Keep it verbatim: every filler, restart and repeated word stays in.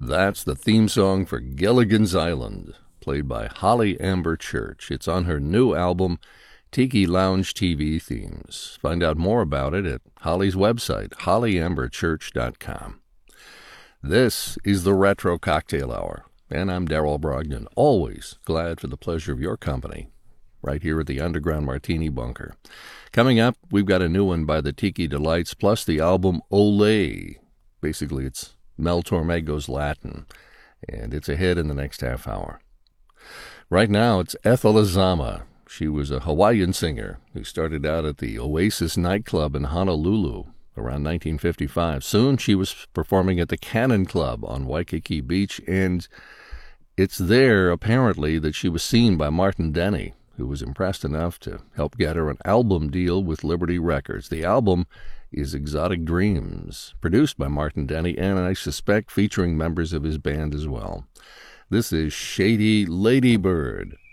That's the theme song for Gilligan's Island, played by Holly Amber Church. It's on her new album, Tiki Lounge T V Themes. Find out more about it at Holly's website, holly amber church dot com. This is the Retro Cocktail Hour, and I'm Darrell Brogdon, always glad for the pleasure of your company, right here at the Underground Martini Bunker. Coming up, we've got a new one by the Tiki Delights, plus the album Olé. Basically, it's Mel Tormego's Latin, and it's ahead in the next half hour. Right now, it's Ethel Azama. She was a Hawaiian singer who started out at the Oasis nightclub in Honolulu around nineteen fifty-five. Soon, she was performing at the Cannon Club on Waikiki Beach, and it's there, apparently, that she was seen by Martin Denny, who was impressed enough to help get her an album deal with Liberty Records. The album is Exotic Dreams, produced by Martin Denny, and I suspect featuring members of his band as well. This is Shady Ladybird.